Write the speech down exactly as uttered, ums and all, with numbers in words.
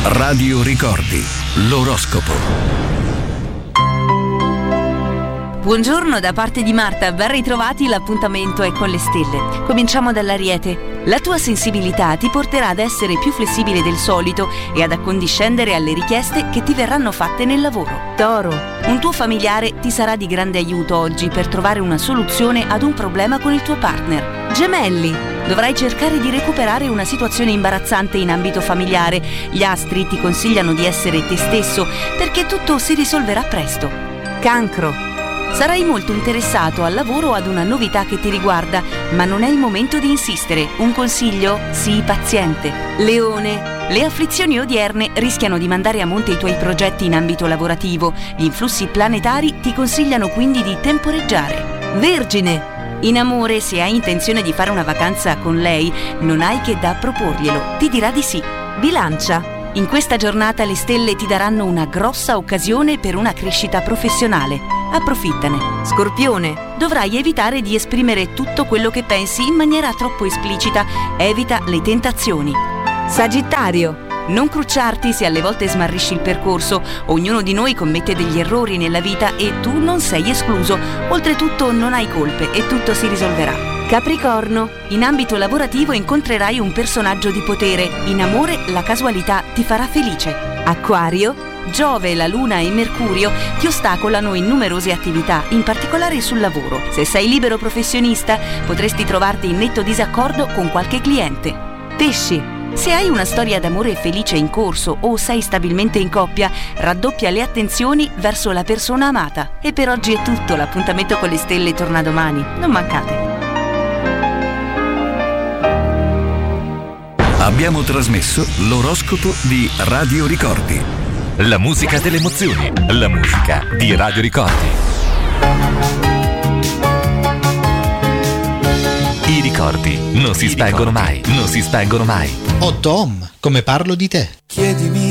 Radio Ricordi, l'oroscopo. Buongiorno da parte di Marta, ben ritrovati, l'appuntamento è con le stelle. Cominciamo dall'Ariete. La tua sensibilità ti porterà ad essere più flessibile del solito e ad accondiscendere alle richieste che ti verranno fatte nel lavoro. Toro, un tuo familiare ti sarà di grande aiuto oggi per trovare una soluzione ad un problema con il tuo partner. Gemelli, dovrai cercare di recuperare una situazione imbarazzante in ambito familiare. Gli astri ti consigliano di essere te stesso perché tutto si risolverà presto. Cancro, sarai molto interessato al lavoro o ad una novità che ti riguarda, ma non è il momento di insistere. Un consiglio? Sii paziente. Leone, le afflizioni odierne rischiano di mandare a monte i tuoi progetti in ambito lavorativo. Gli influssi planetari ti consigliano quindi di temporeggiare. Vergine, in amore, se hai intenzione di fare una vacanza con lei, non hai che da proporglielo. Ti dirà di sì. Bilancia, in questa giornata le stelle ti daranno una grossa occasione per una crescita professionale. Approfittane. Scorpione, dovrai evitare di esprimere tutto quello che pensi in maniera troppo esplicita. Evita le tentazioni. Sagittario, non crucciarti se alle volte smarrisci il percorso. Ognuno di noi commette degli errori nella vita e tu non sei escluso. Oltretutto non hai colpe e tutto si risolverà. Capricorno, in ambito lavorativo incontrerai un personaggio di potere. In amore la casualità ti farà felice. Acquario, Giove, la Luna e Mercurio ti ostacolano in numerose attività, in particolare sul lavoro. Se sei libero professionista, potresti trovarti in netto disaccordo con qualche cliente. Pesci, se hai una storia d'amore felice in corso o sei stabilmente in coppia, raddoppia le attenzioni verso la persona amata. E per oggi è tutto, l'appuntamento con le stelle torna domani. Non mancate. Abbiamo trasmesso l'oroscopo di Radio Ricordi. La musica delle emozioni, la musica di Radio Ricordi. I ricordi non si spengono mai, non si spengono mai. Oh Tom, come parlo di te. Chiedimi